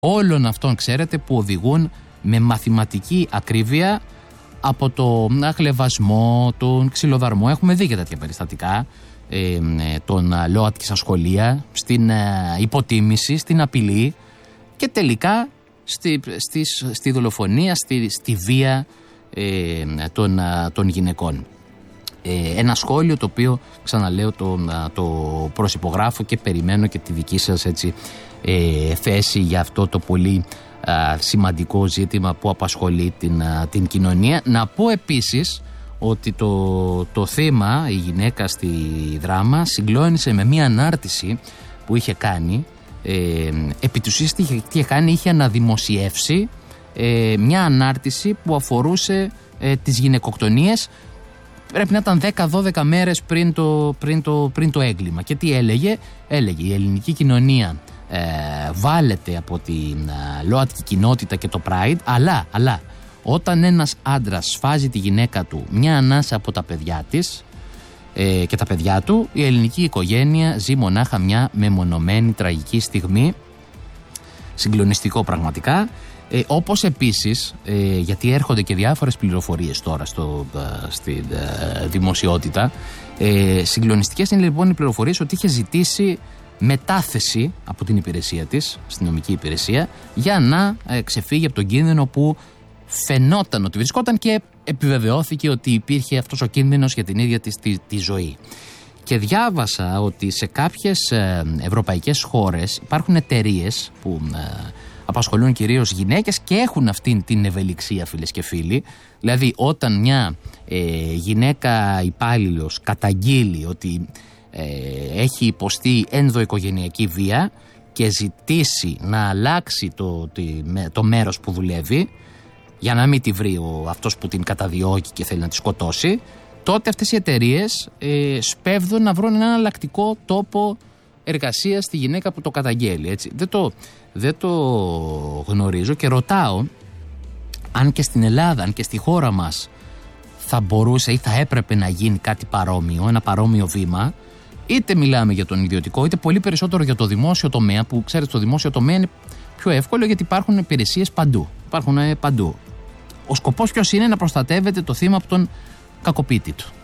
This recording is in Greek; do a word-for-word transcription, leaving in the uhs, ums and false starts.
όλων αυτών, ξέρετε, που οδηγούν με μαθηματική ακρίβεια από τον χλευασμό, τον ξυλοδαρμό. Έχουμε δει και τέτοια περιστατικά, ε, τον ΛΟΑΤΚΙ στα σχολεία, στην ε, υποτίμηση, στην απειλή και τελικά στη, στη, στη δολοφονία, στη, στη βία ε, των, των γυναικών. Ε, ένα σχόλιο το οποίο, ξαναλέω, το, το προσυπογράφω και περιμένω και τη δική σας, έτσι, ε, θέση για αυτό το πολύ α, σημαντικό ζήτημα που απασχολεί την, α, την κοινωνία. Να πω επίσης ότι το, το θύμα, η γυναίκα στη δράμα, συγκλώνησε με μία ανάρτηση που είχε κάνει. Ε, επί του ουσίας τι είχε, τι είχε κάνει, είχε αναδημοσιεύσει ε, μια ανάρτηση που αφορούσε ε, τις γυναικοκτονίες. Πρέπει να ήταν δέκα δώδεκα μέρες πριν το, πριν, το, πριν το έγκλημα. Και τι έλεγε? Έλεγε η ελληνική κοινωνία ε, βάλεται από την ε, ΛΟΑΤΚΙ κοινότητα και το Pride, αλλά, αλλά όταν ένας άντρας σφάζει τη γυναίκα του μια ανάσα από τα παιδιά της ε, και τα παιδιά του, η ελληνική οικογένεια ζει μονάχα μια μεμονωμένη τραγική στιγμή. Συγκλονιστικό πραγματικά. Ε, όπως επίσης, ε, γιατί έρχονται και διάφορες πληροφορίες τώρα στο, ε, στη ε, δημοσιότητα, ε, συγκλονιστικές είναι λοιπόν οι πληροφορίες ότι είχε ζητήσει μετάθεση από την υπηρεσία της, αστυνομική υπηρεσία, για να ε, ξεφύγει από τον κίνδυνο που φαινόταν ότι βρισκόταν και επιβεβαιώθηκε ότι υπήρχε αυτός ο κίνδυνος για την ίδια της τη, τη ζωή. Και διάβασα ότι σε κάποιες ε, ευρωπαϊκές χώρες υπάρχουν εταιρείες που ε, απασχολούν κυρίως γυναίκες και έχουν αυτήν την ευελιξία, φίλες και φίλοι. Δηλαδή, όταν μια ε, γυναίκα υπάλληλος καταγγείλει ότι ε, έχει υποστεί ενδοοικογενειακή βία και ζητήσει να αλλάξει το, το, το μέρος που δουλεύει, για να μην τη βρει ο, αυτός που την καταδιώκει και θέλει να τη σκοτώσει, τότε αυτές οι εταιρείες ε, σπέβδουν να βρουν έναν αλλακτικό τόπο εργασίας στη γυναίκα που το καταγγέλει. Έτσι. Δεν το, δεν το γνωρίζω και ρωτάω αν και στην Ελλάδα, αν και στη χώρα μας θα μπορούσε ή θα έπρεπε να γίνει κάτι παρόμοιο, ένα παρόμοιο βήμα. Είτε μιλάμε για τον ιδιωτικό, είτε πολύ περισσότερο για το δημόσιο τομέα, που ξέρετε, το δημόσιο τομέα είναι πιο εύκολο γιατί υπάρχουν υπηρεσίες παντού. Υπάρχουν παντού. Ο σκοπός ποιος είναι? Να προστατεύεται το θύμα από τον κακοποίητη του.